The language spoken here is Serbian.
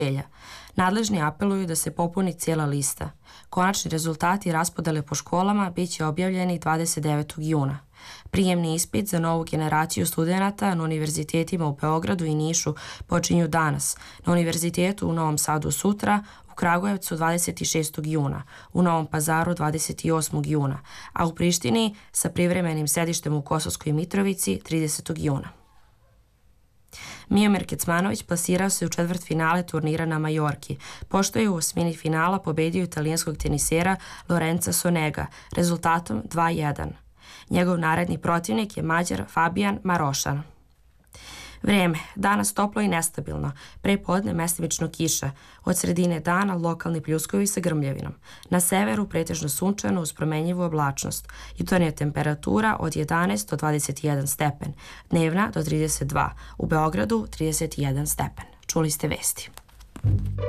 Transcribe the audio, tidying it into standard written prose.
Nadležni apeluju da se popuni cijela lista. Konačni rezultati raspodele po školama bit će objavljeni 29. juna. Prijemni ispit za novu generaciju studenata na univerzitetima u Beogradu i Nišu počinju danas, na univerzitetu u Novom Sadu sutra, u Kragujevcu 26. juna, u Novom Pazaru 28. juna, a u Prištini sa privremenim sedištem u Kosovskoj Mitrovici 30. juna. Miomir Kecmanović plasirao se u četvrtfinale turnira na Majorki, pošto je u osmini finala pobedio italijanskog tenisera Lorenza Sonega rezultatom 2:1. Njegov naredni protivnik je Mađar Fabijan Marošan. Vreme, danas toplo i nestabilno, pre podne mestimično kiša, od sredine dana lokalni pljuskovi sa grmljavinom. Na severu pretežno sunčano uz promenjivu oblačnost, jutarnja temperatura od 11 do 21 stepen, dnevna do 32, u Beogradu 31 stepen. Čuli ste vesti.